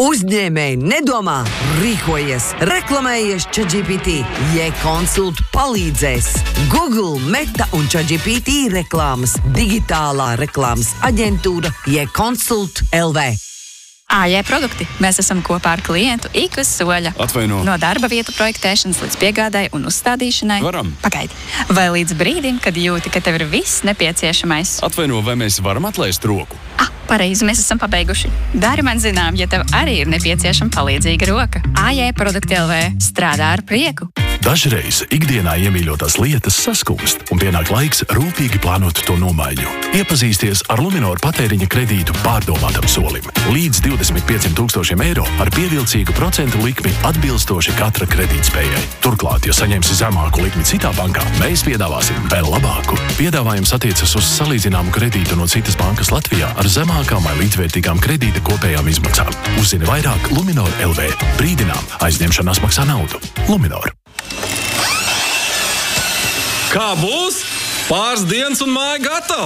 Uzņēmēji nedomā, rīkojies, reklamējies ChatGPT. Jekonsult palīdzēs. Google, Meta un ChatGPT reklāmas. Digitālā reklāmas aģentūra Jekonsult LV. AJ produkti. Mēs esam kopā ar klientu ik uz soļa. Atvaino. No darba vietu projektēšanas līdz piegādai un uzstādīšanai. Varam. Pagaidi. Vai līdz brīdim, kad jūti, ka tev ir viss nepieciešamais. Atvaino, vai mēs varam atlaist roku? Pareizi, mēs esam pabeiguši. Dari man zinām, ja tev arī ir nepieciešama palīdzīga roka. AJ produkti LV strādā ar prieku. Dažreiz ikdienā iemīļotās lietas saskūst, un pienāk laiks rūpīgi plānot to nomaiņu. Iepazīsties ar Luminor patēriņa kredītu pārdomātam solim. Līdz 25,000 eiro ar pievilcīgu procentu likmi atbilstoši katra kredītspējai. Turklāt, ja saņemsi zemāku likmi citā bankā, mēs piedāvāsim vēl labāku. Piedāvājums attiecas uz salīdzināmu kredītu no citas bankas Latvijā ar zemākām vai līdzvērtīgām kredīta kopējām izmaksām. Uzzini vairāk Luminor LV. Brīdinām, aizņemšanās maksā naudu. Luminor. Kā būs? Pāris dienas un māja gatava!